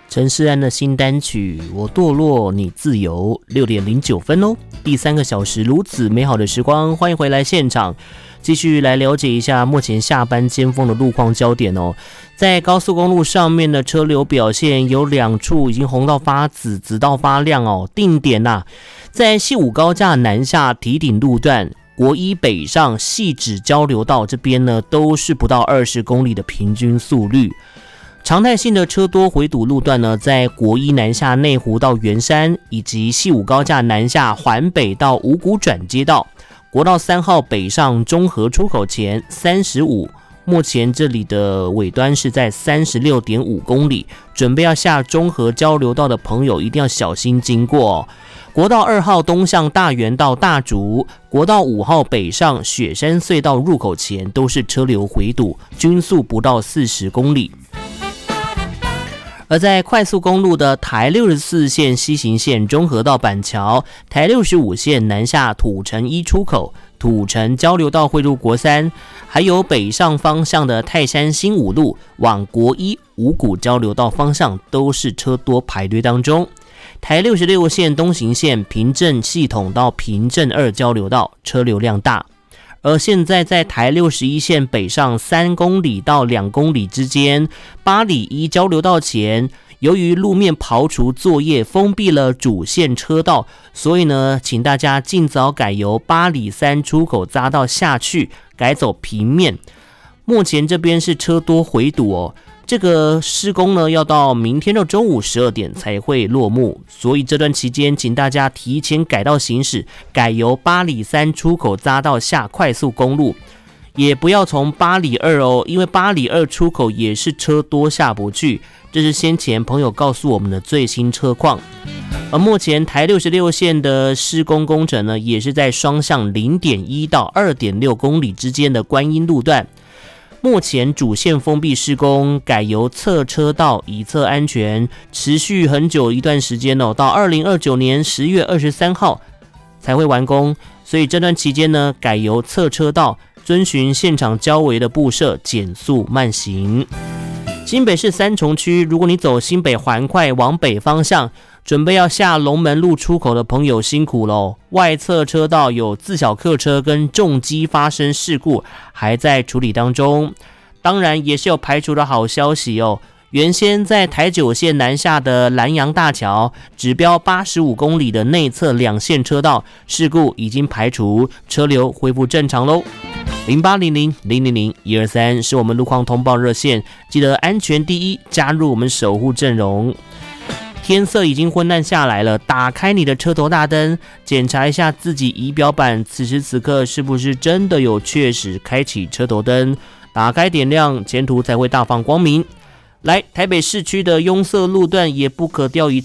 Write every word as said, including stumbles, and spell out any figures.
陈势安的新单曲《我堕落你自由》，六点零九分哦。第三个小时如此美好的时光，欢迎回来现场，继续来了解一下目前下班尖峰的路况焦点哦。在高速公路上面的车流表现，有两处已经红到发紫，紫到发亮哦。定点呐、啊，在西武高架南下堤顶路段。国一北上汐止交流道这边呢，都是不到二十公里的平均速率。常态性的车多回堵路段呢，在国一南下内湖到圆山，以及西武高架南下环北到五股转接道，国道三号北上中和出口前三十五，目前这里的尾端是在 三十六点五公里，准备要下中和交流道的朋友一定要小心经过哦。国道二号东向大园到大竹，国道五号北上雪山隧道入口前都是车流回堵，均速不到四十公里。而在快速公路的台六十四线西行线中和到板桥，台六十五线南下土城一出口，土城交流道汇入国三，还有北上方向的泰山新五路往国一五股交流道方向都是车多排队当中。台六十六线东行线平镇系统到平镇二交流道车流量大，而现在在台六十一线北上三公里到两公里之间，八里一交流道前，由于路面刨除作业封闭了主线车道，所以呢，请大家尽早改由八里三出口匝道下去，改走平面。目前这边是车多回堵哦。这个施工呢，要到明天的中午十二点才会落幕，所以这段期间，请大家提前改道行驶，改由八里三出口匝道下快速公路，也不要从八里二哦，因为八里二出口也是车多下不去，这是先前朋友告诉我们的最新车况。而目前台六十六线的施工工程呢，也是在双向 零点一 到 二点六 公里之间的观音路段。目前主线封闭施工，改由侧车道以侧安全，持续很久一段时间哦，到二零二九年十月二十三号才会完工。所以这段期间呢，改由侧车道，遵循现场交维的布设，减速慢行。新北市三重区，如果你走新北环快往北方向，准备要下龙门路出口的朋友辛苦喽！外侧车道有自小客车跟重机发生事故，还在处理当中。当然也是有排除的好消息哦。原先在台九线南下的南洋大桥，指标八十五公里的内侧两线车道事故已经排除，车流恢复正常喽。零八零零零零零一二三是我们路况通报热线，记得安全第一，加入我们守护阵容。天色已经昏暗下来了，打开你的车头大灯，检查一下自己仪表板，此时此刻是不是真的有确实开启车头灯，打开点亮，前途才会大放光明。来，台北市区的拥塞路段也不可掉以